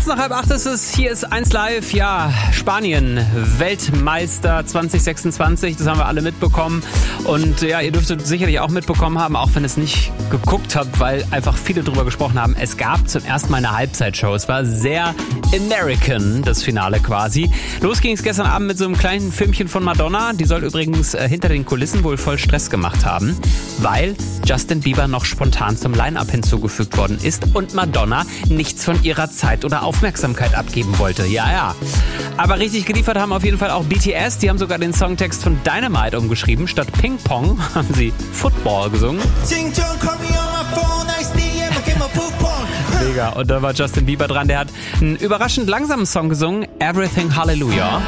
nach 7:30 ist es. Hier ist 1 Live. Ja, Spanien, Weltmeister 2026. Das haben wir alle mitbekommen. Und ja, ihr dürftet sicherlich auch mitbekommen haben, auch wenn ihr es nicht geguckt habt, weil einfach viele drüber gesprochen haben. Es gab zum ersten Mal eine Halbzeitshow. Es war sehr American, das Finale quasi. Los ging es gestern Abend mit so einem kleinen Filmchen von Madonna. Die soll übrigens hinter den Kulissen wohl voll Stress gemacht haben, weil Justin Bieber noch spontan zum Line-Up hinzugefügt worden ist und Madonna nichts von ihrer Zeit oder Aufmerksamkeit abgeben wollte. Ja. Aber richtig geliefert haben auf jeden Fall auch BTS. Die haben sogar den Songtext von Dynamite umgeschrieben. Statt Ping Pong haben sie Football gesungen. Mega. Und da war Justin Bieber dran. Der hat einen überraschend langsamen Song gesungen. Everything Hallelujah.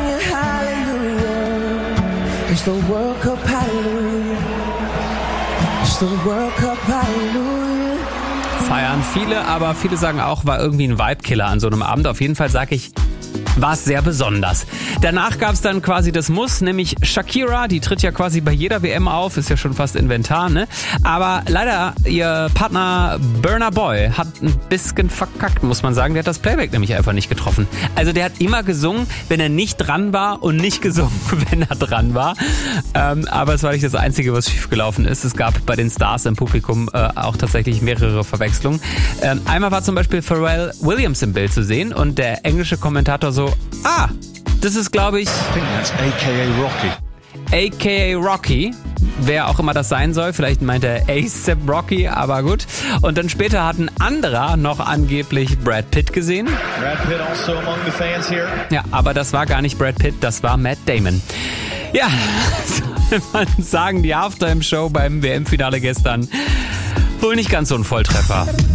It's the World Cup, hallelujah. It's the World Cup, hallelujah. Feiern viele, aber viele sagen auch, war irgendwie ein Vibe-Killer an so einem Abend. Auf jeden Fall sage ich, war es sehr besonders. Danach gab es dann quasi das Muss, nämlich Shakira, die tritt ja quasi bei jeder WM auf, ist ja schon fast Inventar, ne? Aber leider, ihr Partner Burna Boy hat ein bisschen verkackt, muss man sagen. Der hat das Playback nämlich einfach nicht getroffen. Also der hat immer gesungen, wenn er nicht dran war und nicht gesungen, wenn er dran war. Aber es war nicht das Einzige, was schiefgelaufen ist. Es gab bei den Stars im Publikum auch tatsächlich mehrere Verwechslungen. Einmal war zum Beispiel Pharrell Williams im Bild zu sehen und der englische Kommentator so, das ist, glaube ich, a.k.a. Rocky. a.k.a. Rocky, wer auch immer das sein soll. Vielleicht meint er A$AP Rocky, aber gut. Und dann später hat ein anderer noch angeblich Brad Pitt gesehen. Brad Pitt also among the fans here. Ja, aber das war gar nicht Brad Pitt, das war Matt Damon. Ja, soll man sagen, die Halftime-Show beim WM-Finale gestern wohl nicht ganz so ein Volltreffer.